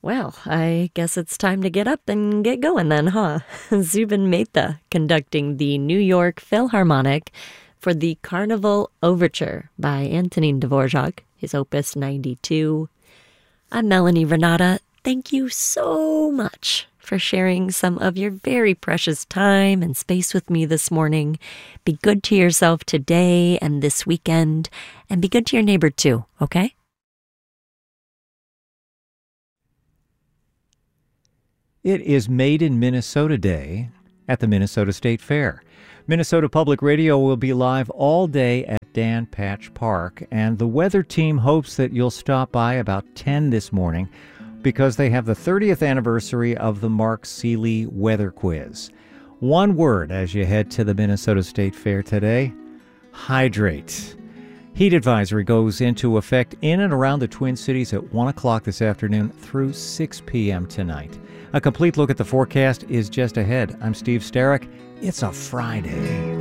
Well, I guess it's time to get up and get going then, huh? Zubin Mehta conducting the New York Philharmonic for the Carnival Overture by Antonin Dvorak, his Opus 92. I'm Melanie Renata. Thank you so much for sharing some of your very precious time and space with me this morning. Be good to yourself today and this weekend, and be good to your neighbor too, okay? It is Made in Minnesota Day at the Minnesota State Fair. Minnesota Public Radio will be live all day at Dan Patch Park, and the weather team hopes that you'll stop by about 10 this morning because they have the 30th anniversary of the Mark Seeley Weather Quiz. One word as you head to the Minnesota State Fair today: hydrate. Heat advisory goes into effect in and around the Twin Cities at 1 o'clock this afternoon through 6 p.m. tonight. A complete look at the forecast is just ahead. I'm Steve Sterrick. It's a Friday.